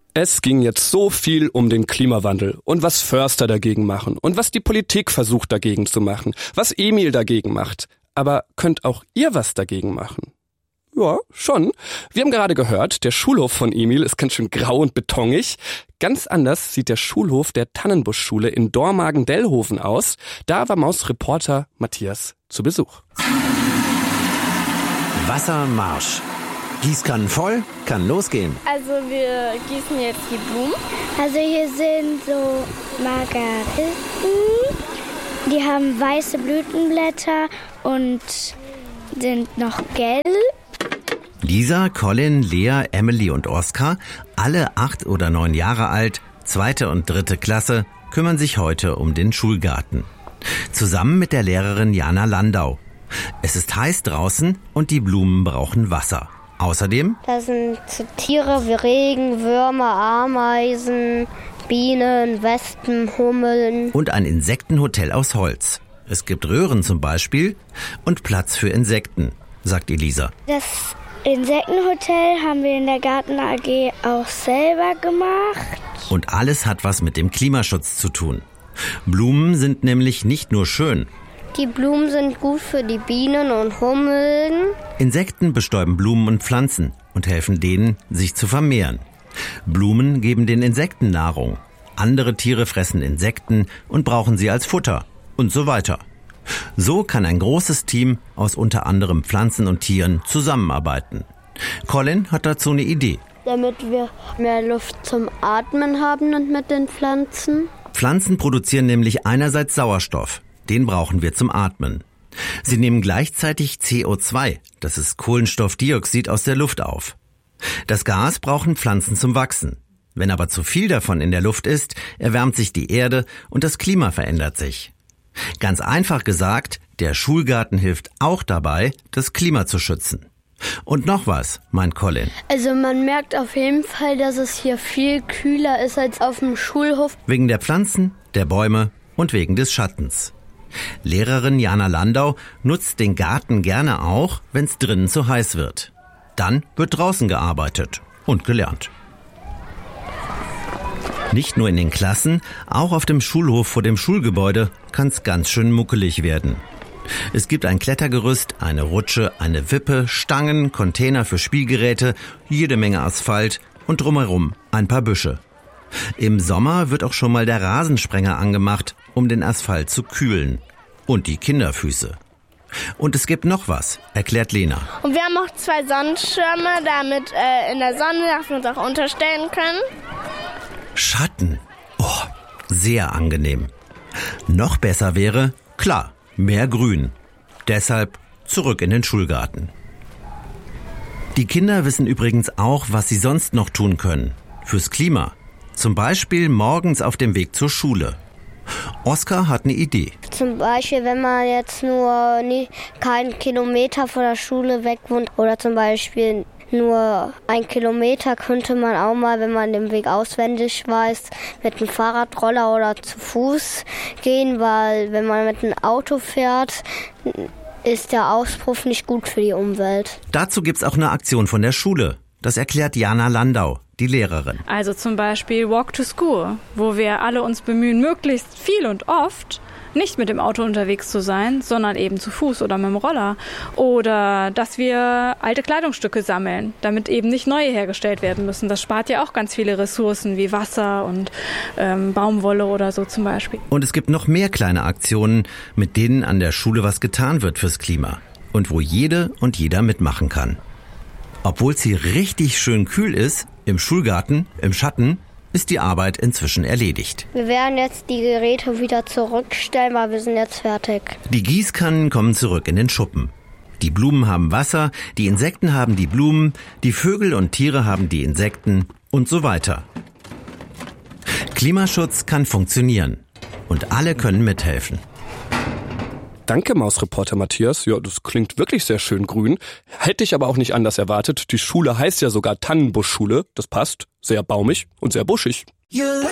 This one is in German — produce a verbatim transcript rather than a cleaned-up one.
Es ging jetzt so viel um den Klimawandel und was Förster dagegen machen und was die Politik versucht dagegen zu machen, was Emil dagegen macht. Aber könnt auch ihr was dagegen machen? Ja, schon. Wir haben gerade gehört, der Schulhof von Emil ist ganz schön grau und betonig. Ganz anders sieht der Schulhof der Tannenbuschschule in Dormagen-Dellhofen aus. Da war Mausreporter Matthias zu Besuch. Wassermarsch. Gießkannen voll, kann losgehen. Also wir gießen jetzt die Blumen. Also hier sind so Margariten. Die haben weiße Blütenblätter und sind noch gelb. Lisa, Colin, Lea, Emily und Oskar, alle acht oder neun Jahre alt, zweite und dritte Klasse, kümmern sich heute um den Schulgarten. Zusammen mit der Lehrerin Jana Landau. Es ist heiß draußen und die Blumen brauchen Wasser. Außerdem? Da sind Tiere wie Regen, Würmer, Ameisen, Bienen, Wespen, Hummeln. Und ein Insektenhotel aus Holz. Es gibt Röhren zum Beispiel und Platz für Insekten, sagt Elisa. Das Insektenhotel haben wir in der Garten-A G auch selber gemacht. Und alles hat was mit dem Klimaschutz zu tun. Blumen sind nämlich nicht nur schön. Die Blumen sind gut für die Bienen und Hummeln. Insekten bestäuben Blumen und Pflanzen und helfen denen, sich zu vermehren. Blumen geben den Insekten Nahrung. Andere Tiere fressen Insekten und brauchen sie als Futter und so weiter. So kann ein großes Team aus unter anderem Pflanzen und Tieren zusammenarbeiten. Colin hat dazu eine Idee. Damit wir mehr Luft zum Atmen haben und mit den Pflanzen. Pflanzen produzieren nämlich einerseits Sauerstoff. Den brauchen wir zum Atmen. Sie nehmen gleichzeitig C O zwei, das ist Kohlenstoffdioxid, aus der Luft auf. Das Gas brauchen Pflanzen zum Wachsen. Wenn aber zu viel davon in der Luft ist, erwärmt sich die Erde und das Klima verändert sich. Ganz einfach gesagt, der Schulgarten hilft auch dabei, das Klima zu schützen. Und noch was, meint Colin. Also man merkt auf jeden Fall, dass es hier viel kühler ist als auf dem Schulhof. Wegen der Pflanzen, der Bäume und wegen des Schattens. Lehrerin Jana Landau nutzt den Garten gerne auch, wenn es drinnen zu heiß wird. Dann wird draußen gearbeitet und gelernt. Nicht nur in den Klassen, auch auf dem Schulhof vor dem Schulgebäude kann es ganz schön muckelig werden. Es gibt ein Klettergerüst, eine Rutsche, eine Wippe, Stangen, Container für Spielgeräte, jede Menge Asphalt und drumherum ein paar Büsche. Im Sommer wird auch schon mal der Rasensprenger angemacht, um den Asphalt zu kühlen. Und die Kinderfüße. Und es gibt noch was, erklärt Lena. Und wir haben auch zwei Sonnenschirme, damit äh, in der Sonne, dass wir uns auch unterstellen können. Schatten. Oh, sehr angenehm. Noch besser wäre, klar, mehr Grün. Deshalb zurück in den Schulgarten. Die Kinder wissen übrigens auch, was sie sonst noch tun können. Fürs Klima. Zum Beispiel morgens auf dem Weg zur Schule. Oskar hat eine Idee. Zum Beispiel, wenn man jetzt nur nie, keinen Kilometer von der Schule weg wohnt oder zum Beispiel nur ein Kilometer, könnte man auch mal, wenn man den Weg auswendig weiß, mit dem Fahrradroller oder zu Fuß gehen, weil wenn man mit dem Auto fährt, ist der Auspuff nicht gut für die Umwelt. Dazu gibt's auch eine Aktion von der Schule. Das erklärt Jana Landau, die Lehrerin. Also zum Beispiel Walk to School, wo wir alle uns bemühen, möglichst viel und oft nicht mit dem Auto unterwegs zu sein, sondern eben zu Fuß oder mit dem Roller. Oder dass wir alte Kleidungsstücke sammeln, damit eben nicht neue hergestellt werden müssen. Das spart ja auch ganz viele Ressourcen wie Wasser und ähm, Baumwolle oder so zum Beispiel. Und es gibt noch mehr kleine Aktionen, mit denen an der Schule was getan wird fürs Klima. Und wo jede und jeder mitmachen kann. Obwohl es hier richtig schön kühl ist, im Schulgarten, im Schatten, ist die Arbeit inzwischen erledigt. Wir werden jetzt die Geräte wieder zurückstellen, weil wir sind jetzt fertig. Die Gießkannen kommen zurück in den Schuppen. Die Blumen haben Wasser, die Insekten haben die Blumen, die Vögel und Tiere haben die Insekten und so weiter. Klimaschutz kann funktionieren und alle können mithelfen. Danke, Mausreporter Matthias. Ja, das klingt wirklich sehr schön grün. Hätte ich aber auch nicht anders erwartet. Die Schule heißt ja sogar Tannenbuschschule. Das passt. Sehr baumig und sehr buschig.